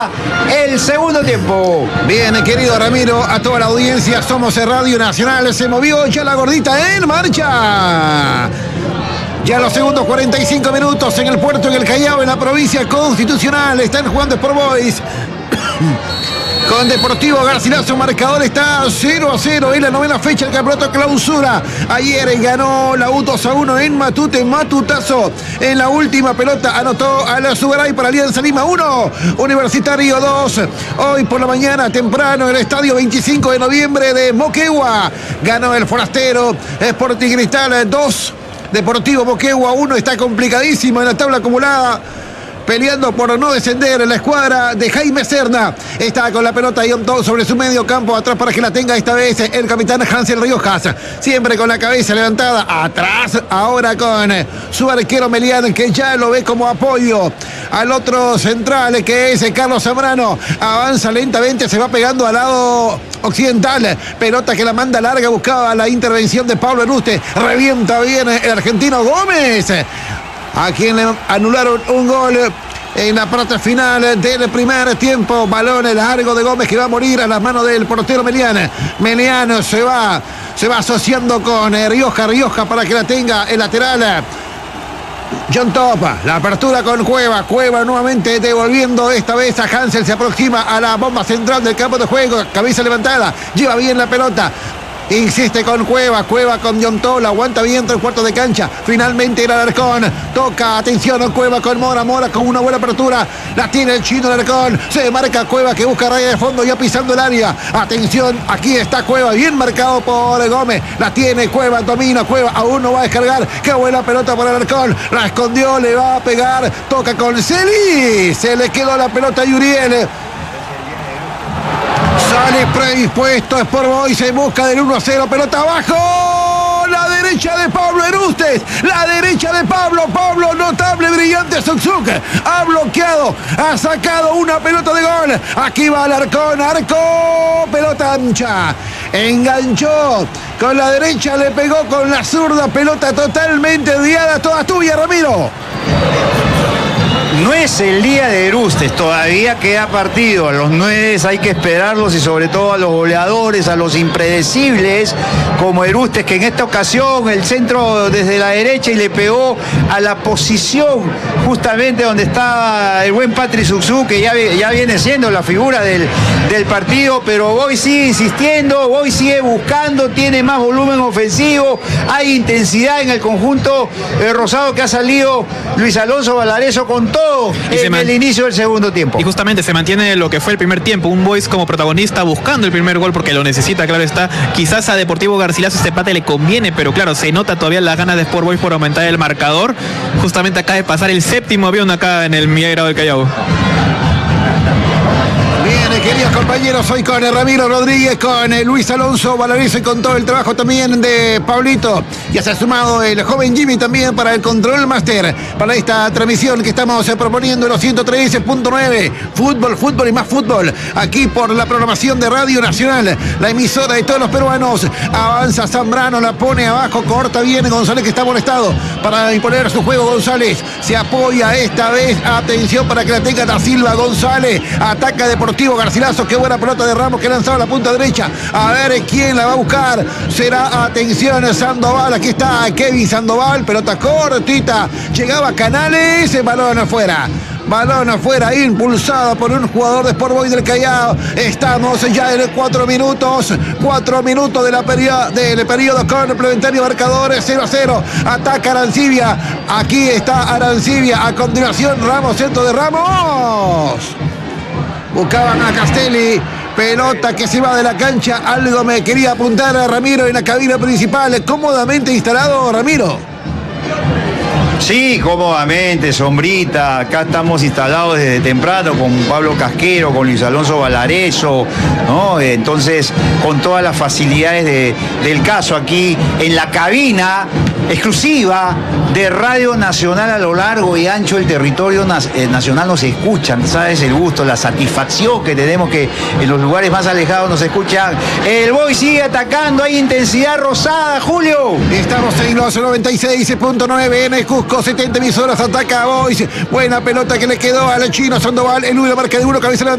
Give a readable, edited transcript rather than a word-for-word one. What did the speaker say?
el segundo tiempo. Bien, querido Ramiro, a toda la audiencia, somos Radio Nacional. Se movió ya la gordita en marcha. Ya los segundos 45 minutos en el puerto, en el Callao, en la provincia Constitucional. Están jugando Sport Boys con Deportivo Garcilaso. Marcador está 0-0 en la novena fecha del campeonato clausura. Ayer ganó la U 2-1 en Matute. Matutazo en la última pelota anotó a la Sugaray para Alianza Lima 1, Universitario 2. Hoy por la mañana temprano en el estadio 25 de noviembre de Moquegua ganó el Forastero. Sporting Cristal 2, Deportivo Moquegua 1. Está complicadísimo en la tabla acumulada, peleando por no descender en la escuadra de Jaime Serna. Está con la pelota John Todd sobre su medio campo, atrás para que la tenga esta vez el capitán Hansel Riojas, siempre con la cabeza levantada atrás, ahora con su arquero Melián, que ya lo ve como apoyo al otro central, que es Carlos Zambrano. Avanza lentamente, se va pegando al lado occidental, pelota que la manda larga, buscaba la intervención de Pablo Eruste, revienta bien el argentino Gómez, a quien le anularon un gol en la parte final del primer tiempo. Balón largo de Gómez que va a morir a las manos del portero Melián. Melián se va asociando con Rioja para que la tenga el lateral John Topa. La apertura con Cueva nuevamente devolviendo esta vez a Hansel. Se aproxima a la bomba central del campo de juego, cabeza levantada, lleva bien la pelota, insiste con Cueva con John Toll, aguanta bien 3/4 de cancha, finalmente el Alarcón, toca, atención, Cueva con Mora con una buena apertura, la tiene el chino Alarcón, se marca Cueva que busca raya de fondo ya pisando el área, atención, aquí está Cueva, bien marcado por Gómez, la tiene Cueva, domina Cueva, aún no va a descargar, qué buena pelota por Alarcón, la escondió, le va a pegar, toca con Celi, se le quedó la pelota a Yuriel. Sale predispuesto Sport Boys en busca del 1-0, pelota abajo, la derecha de Pablo Erustes, la derecha de Pablo, notable, brillante Zuczuk, ha bloqueado, ha sacado una pelota de gol, aquí va Alarcón, arco, pelota ancha, enganchó con la derecha, le pegó con la zurda, pelota totalmente desviada, toda tuya, Ramiro. No es el día de Erustes, todavía queda partido. A los 9 hay que esperarlos y sobre todo a los goleadores, a los impredecibles como Erustes, que en esta ocasión el centro desde la derecha y le pegó a la posición justamente donde estaba el buen Patri Zuczuk, que ya viene siendo la figura del partido, pero Boy sigue insistiendo, Boy sigue buscando, tiene más volumen ofensivo, hay intensidad en el conjunto rosado, que ha salido Luis Alonso Valareso con todo en el inicio del segundo tiempo. Y justamente se mantiene lo que fue el primer tiempo, un Boys como protagonista buscando el primer gol porque lo necesita, claro está. Quizás a Deportivo Garcilaso este empate le conviene, pero claro, se nota todavía las ganas de Sport Boys por aumentar el marcador. Justamente acaba de pasar el séptimo avión acá en el Migrado del Callao. Bien, queridos compañeros, hoy con Ramiro Rodríguez, con Luis Alonso Valareso y con todo el trabajo también de Pablito. Ya se ha sumado el joven Jimmy también para el control máster, para esta transmisión que estamos proponiendo en los 113.9. Fútbol y más fútbol. Aquí por la programación de Radio Nacional, la emisora de todos los peruanos. Avanza Zambrano, la pone abajo, corta bien González, que está molestado para imponer su juego. González se apoya esta vez, atención para que la tenga Da Silva. González ataca Deportivo Garcilaso, qué buena pelota de Ramos que lanzaba a la punta derecha, a ver quién la va a buscar, será, atención, Sandoval, aquí está Kevin Sandoval, pelota cortita, llegaba Canales, balón afuera, impulsada por un jugador de Sport Boys del Callao. Estamos ya en 4 minutos del periodo complementario, marcador 0-0, ataca Arancibia, aquí está Arancibia, a continuación Ramos, centro de Ramos, buscaban a Castelli, pelota que se va de la cancha, algo me quería apuntar a Ramiro en la cabina principal, cómodamente instalado Ramiro. Sí, cómodamente, sombrita, acá estamos instalados desde temprano con Pablo Casquero, con Luis Alonso Valareso, ¿no? Entonces, con todas las facilidades del caso aquí en la cabina exclusiva de Radio Nacional a lo largo y ancho del territorio nacional nos escuchan, ¿sabes? El gusto, la satisfacción que tenemos que en los lugares más alejados nos escuchan. El Boy sigue atacando, hay intensidad rosada, Julio. Estamos en los 96.9 en el Cusco, 70 emisoras, ataca a Boys, buena pelota que le quedó al chino Sandoval, el 1 marca de 1, cabeza